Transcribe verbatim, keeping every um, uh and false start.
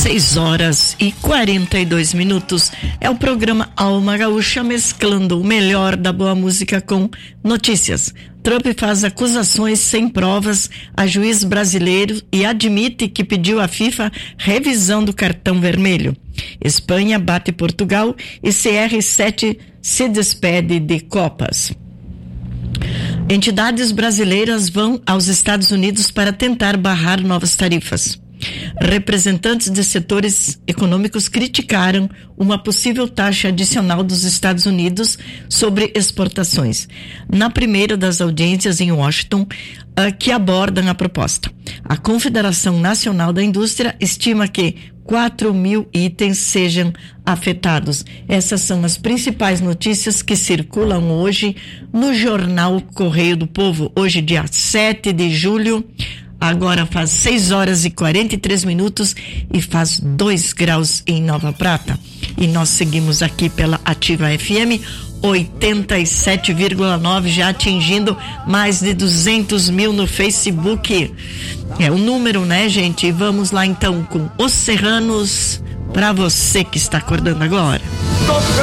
seis horas e quarenta e dois minutos. É o programa Alma Gaúcha, mesclando o melhor da boa música com notícias. Trump faz acusações sem provas a juiz brasileiro e admite que pediu à FIFA revisão do cartão vermelho. Espanha bate Portugal e C R sete se despede de Copas. Entidades brasileiras vão aos Estados Unidos para tentar barrar novas tarifas. Representantes de setores econômicos criticaram uma possível taxa adicional dos Estados Unidos sobre exportações, na primeira das audiências em Washington, uh, que abordam a proposta. A Confederação Nacional da Indústria estima que quatro mil itens sejam afetados. Essas são as principais notícias que circulam hoje no jornal Correio do Povo, hoje dia sete de julho. Agora faz seis horas e quarenta e três minutos e faz dois graus em Nova Prata. E nós seguimos aqui pela Ativa F M oitenta e sete vírgula nove, já atingindo mais de duzentos mil no Facebook. É o número, né, gente? E vamos lá então com Os Serranos, para você que está acordando agora.